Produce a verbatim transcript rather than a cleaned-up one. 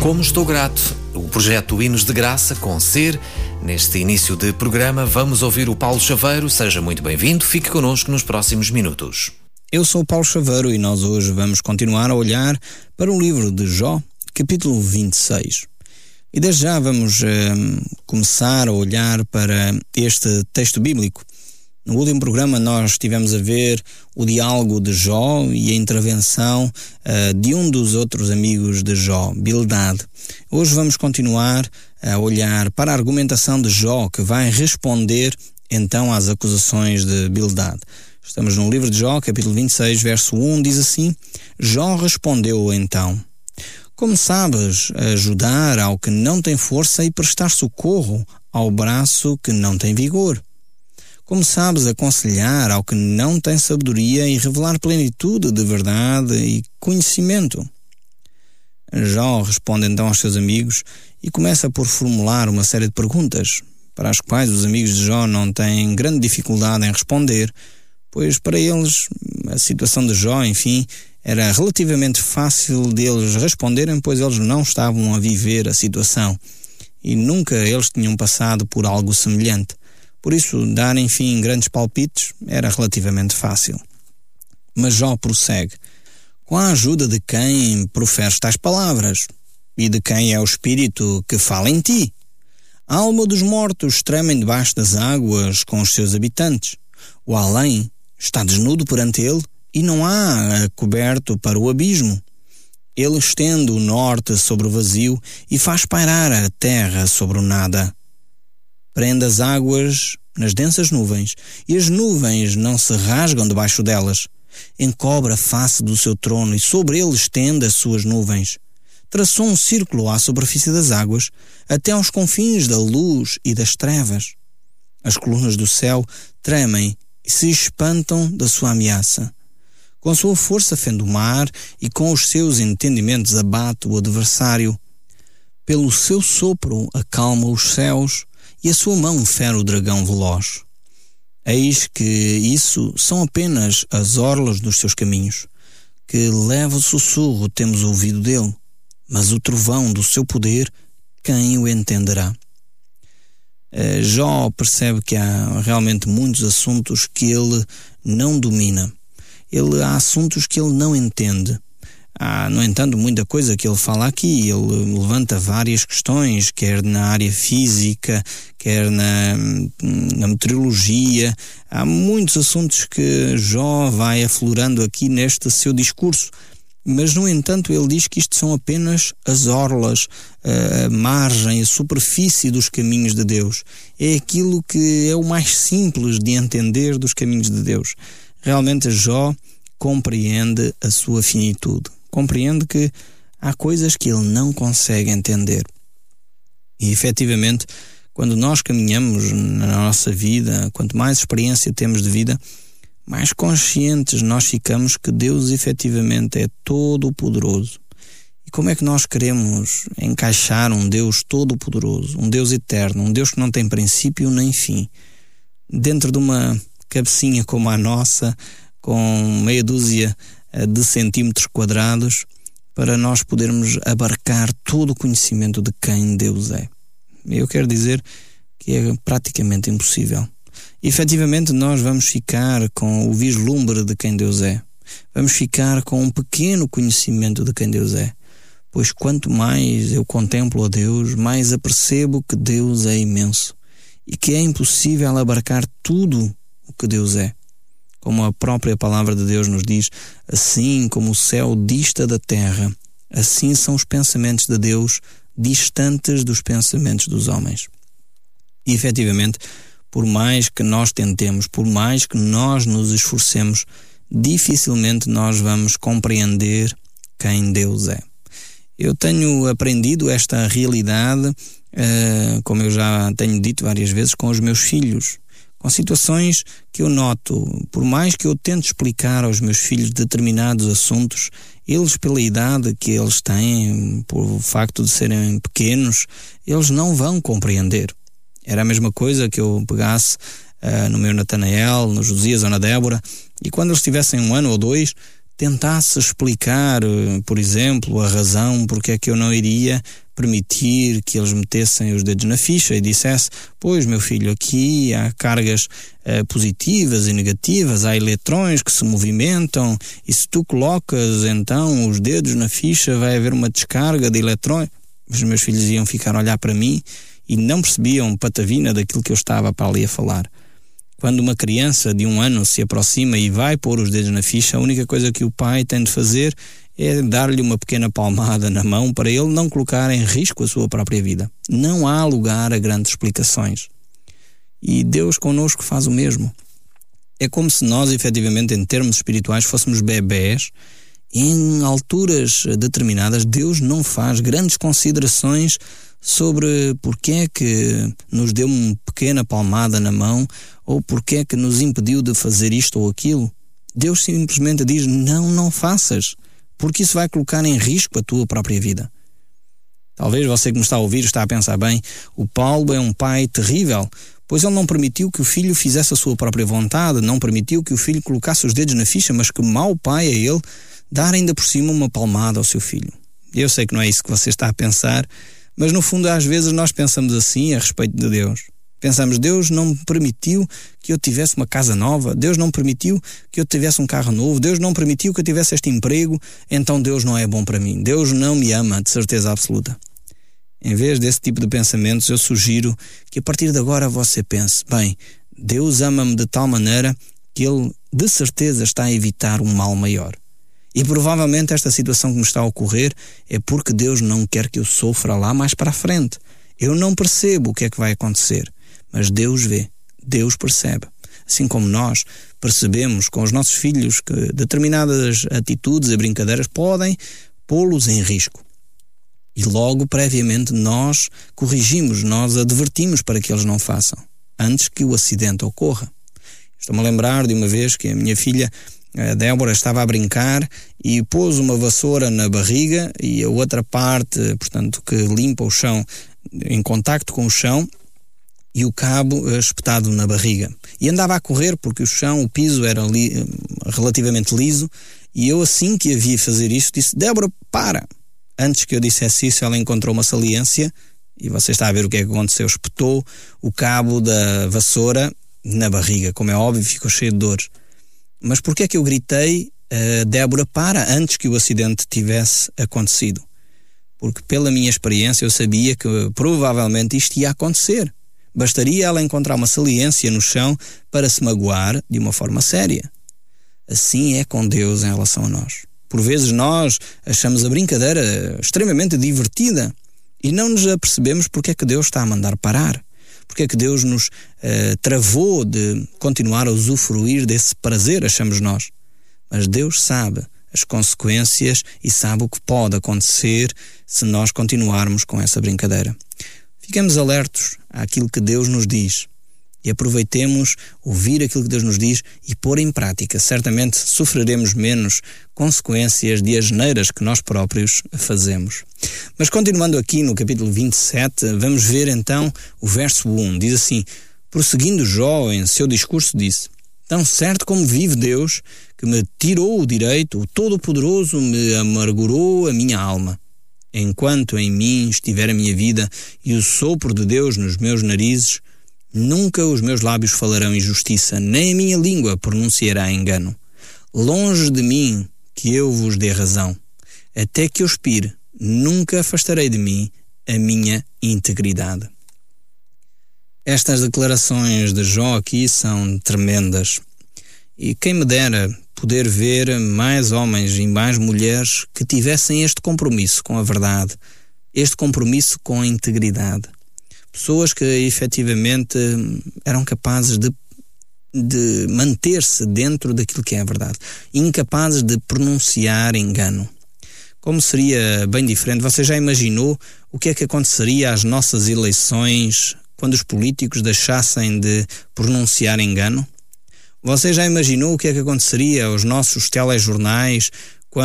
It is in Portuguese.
Como estou grato, o projeto Hinos de Graça com Ser. Neste início de programa vamos ouvir o Paulo Chaveiro. Seja muito bem-vindo, fique connosco nos próximos minutos. Eu sou o Paulo Chaveiro e nós hoje vamos continuar a olhar para o livro de Jó, capítulo vinte e seis. E desde já vamos eh, começar a olhar para este texto bíblico. No último programa nós estivemos a ver o diálogo de Jó e a intervenção uh, de um dos outros amigos de Jó, Bildad. Hoje vamos continuar a olhar para a argumentação de Jó, que vai responder então às acusações de Bildad. Estamos no livro de Jó, capítulo vinte e seis, verso um, diz assim: Jó respondeu então: Como sabes ajudar ao que não tem força e prestar socorro ao braço que não tem vigor? Como sabes aconselhar ao que não tem sabedoria e revelar plenitude de verdade e conhecimento? Jó responde então aos seus amigos e começa por formular uma série de perguntas, para as quais os amigos de Jó não têm grande dificuldade em responder, pois para eles a situação de Jó, enfim, era relativamente fácil deles responderem, pois eles não estavam a viver a situação e nunca eles tinham passado por algo semelhante. Por isso, dar, enfim, grandes palpites era relativamente fácil. Mas Jó prossegue: Com a ajuda de quem proferes tais palavras? E de quem é o Espírito que fala em ti? A alma dos mortos tremem debaixo das águas com os seus habitantes. O além está desnudo perante ele e não há coberto para o abismo. Ele estende o norte sobre o vazio e faz pairar a terra sobre o nada. Prende as águas nas densas nuvens, e as nuvens não se rasgam debaixo delas. Encobre a face do seu trono, e sobre ele estende as suas nuvens. Traçou um círculo à superfície das águas, até aos confins da luz e das trevas. As colunas do céu tremem e se espantam da sua ameaça. Com a sua força fende o mar, e com os seus entendimentos abate o adversário. Pelo seu sopro acalma os céus, e a sua mão fere o dragão veloz. Eis que isso são apenas as orlas dos seus caminhos, que leva o sussurro temos ouvido dele, mas o trovão do seu poder, quem o entenderá? Uh, Jó percebe que há realmente muitos assuntos que ele não domina. Ele, há assuntos que ele não entende. Há, no entanto, muita coisa que ele fala aqui. Ele levanta várias questões, quer na área física, quer na, na meteorologia. Há muitos assuntos que Jó vai aflorando aqui neste seu discurso. Mas, no entanto, ele diz que isto são apenas as orlas, a margem, a superfície dos caminhos de Deus. É aquilo que é o mais simples de entender dos caminhos de Deus. Realmente, Jó compreende a sua finitude. Compreende que há coisas que ele não consegue entender. E, efetivamente, quando nós caminhamos na nossa vida, quanto mais experiência temos de vida, mais conscientes nós ficamos que Deus, efetivamente, é todo-poderoso. E como é que nós queremos encaixar um Deus todo-poderoso, um Deus eterno, um Deus que não tem princípio nem fim, dentro de uma cabecinha como a nossa, com meia dúzia de centímetros quadrados, para nós podermos abarcar todo o conhecimento de quem Deus é? Eu quero dizer que é praticamente impossível. E, efetivamente, nós vamos ficar com o vislumbre de quem Deus é. Vamos ficar com um pequeno conhecimento de quem Deus é. Pois quanto mais eu contemplo a Deus, mais apercebo que Deus é imenso e que é impossível abarcar tudo o que Deus é. Como a própria palavra de Deus nos diz: assim como o céu dista da terra, assim são os pensamentos de Deus distantes dos pensamentos dos homens. E, efetivamente, por mais que nós tentemos, por mais que nós nos esforcemos, dificilmente nós vamos compreender quem Deus é. Eu tenho aprendido esta realidade, uh, como eu já tenho dito várias vezes, com os meus filhos. Com situações que eu noto, por mais que eu tente explicar aos meus filhos determinados assuntos, eles, pela idade que eles têm, por facto de serem pequenos, eles não vão compreender. Era a mesma coisa que eu pegasse uh, no meu Natanael, no Josias ou na Débora, e quando eles tivessem um ano ou dois, tentasse explicar, por exemplo, a razão porque é que eu não iria permitir que eles metessem os dedos na ficha e dissesse: pois, meu filho, aqui há cargas uh, positivas e negativas, há eletrões que se movimentam, e se tu colocas então os dedos na ficha vai haver uma descarga de eletrões. Os meus filhos iam ficar a olhar para mim e não percebiam patavina daquilo que eu estava para ali a falar. Quando uma criança de um ano se aproxima e vai pôr os dedos na ficha, a única coisa que o pai tem de fazer é dar-lhe uma pequena palmada na mão para ele não colocar em risco a sua própria vida. Não há lugar a grandes explicações. E Deus connosco faz o mesmo. É como se nós, efetivamente, em termos espirituais, fôssemos bebés. Em alturas determinadas, Deus não faz grandes considerações sobre porque é que nos deu uma pequena palmada na mão ou porque é que nos impediu de fazer isto ou aquilo. Deus simplesmente diz: não, não faças, porque isso vai colocar em risco a tua própria vida. Talvez você que me está a ouvir está a pensar: bem, o Paulo é um pai terrível, pois ele não permitiu que o filho fizesse a sua própria vontade, não permitiu que o filho colocasse os dedos na ficha, mas que mau pai é ele dar ainda por cima uma palmada ao seu filho. Eu sei que não é isso que você está a pensar, mas no fundo às vezes nós pensamos assim a respeito de Deus. Pensamos: Deus não me permitiu que eu tivesse uma casa nova, Deus não permitiu que eu tivesse um carro novo, Deus não permitiu que eu tivesse este emprego, então Deus não é bom para mim, Deus não me ama, de certeza absoluta. Em vez desse tipo de pensamentos, eu sugiro que a partir de agora você pense: bem, Deus ama-me de tal maneira que Ele de certeza está a evitar um mal maior. E provavelmente esta situação que me está a ocorrer é porque Deus não quer que eu sofra lá mais para a frente. Eu não percebo o que é que vai acontecer, mas Deus vê, Deus percebe. Assim como nós percebemos com os nossos filhos que determinadas atitudes e brincadeiras podem pô-los em risco. E logo, previamente, nós corrigimos, nós advertimos para que eles não façam, antes que o acidente ocorra. Estou-me a lembrar de uma vez que a minha filha, a Débora, estava a brincar e pôs uma vassoura na barriga e a outra parte, portanto, que limpa o chão, em contacto com o chão, e o cabo espetado na barriga. E andava a correr porque o chão, o piso era li, relativamente liso, e eu, assim que a vi fazer isso, disse: Débora, para! Antes que eu dissesse isso, ela encontrou uma saliência e você está a ver o que é que aconteceu. Espetou o cabo da vassoura na barriga, como é óbvio, ficou cheio de dores. Mas porquê é que eu gritei: uh, Débora, para, antes que o acidente tivesse acontecido? Porque pela minha experiência eu sabia que uh, provavelmente isto ia acontecer. Bastaria ela encontrar uma saliência no chão para se magoar de uma forma séria. Assim é com Deus em relação a nós. Por vezes nós achamos a brincadeira extremamente divertida e não nos apercebemos porque é que Deus está a mandar parar. Porque é que Deus nos uh, travou de continuar a usufruir desse prazer, achamos nós. Mas Deus sabe as consequências e sabe o que pode acontecer se nós continuarmos com essa brincadeira. Fiquemos alertos àquilo que Deus nos diz e aproveitemos ouvir aquilo que Deus nos diz e pôr em prática. Certamente sofreremos menos consequências de asneiras que nós próprios fazemos. Mas continuando aqui no capítulo vinte e sete, vamos ver então o verso um. Diz assim: prosseguindo Jó em seu discurso disse: tão certo como vive Deus, que me tirou o direito, o Todo-Poderoso me amargurou a minha alma. Enquanto em mim estiver a minha vida e o sopro de Deus nos meus narizes, nunca os meus lábios falarão injustiça, nem a minha língua pronunciará engano. Longe de mim que eu vos dê razão. Até que eu expire, nunca afastarei de mim a minha integridade. Estas declarações de Jó aqui são tremendas. E quem me dera poder ver mais homens e mais mulheres que tivessem este compromisso com a verdade, este compromisso com a integridade. Pessoas que efetivamente eram capazes de, de manter-se dentro daquilo que é a verdade, incapazes de pronunciar engano. Como seria bem diferente? Você já imaginou o que é que aconteceria às nossas eleições quando os políticos deixassem de pronunciar engano? Você já imaginou o que é que aconteceria aos nossos telejornais